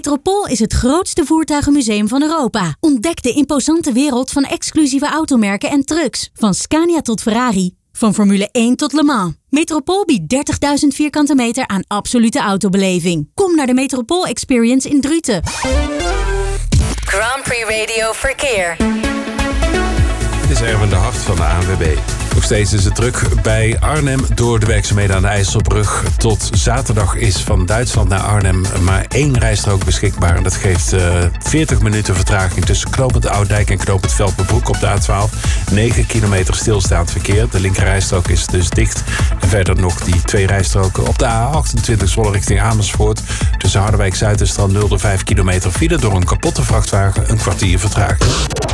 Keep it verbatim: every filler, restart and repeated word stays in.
Metropool is het grootste voertuigenmuseum van Europa. Ontdek de imposante wereld van exclusieve automerken en trucks. Van Scania tot Ferrari. Van Formule één tot Le Mans. Metropool biedt dertigduizend vierkante meter aan absolute autobeleving. Kom naar de Metropool Experience in Druten. Grand Prix Radio Verkeer. Dit is Erwin de Hart van de A N W B. Nog steeds is het druk bij Arnhem door de werkzaamheden aan de IJsselbrug. Tot zaterdag is van Duitsland naar Arnhem maar één rijstrook beschikbaar. En dat geeft uh, veertig minuten vertraging tussen knooppunt Ouddijk en knooppunt Velperbroek op de A twaalf. negen kilometer stilstaand verkeer. De linkerrijstrook is dus dicht. En verder nog die twee rijstroken op de A achtentwintig Zwolle richting Amersfoort. Tussen Harderwijk Zuid en Strand Nulde vijf kilometer file door een kapotte vrachtwagen. Een kwartier vertraging.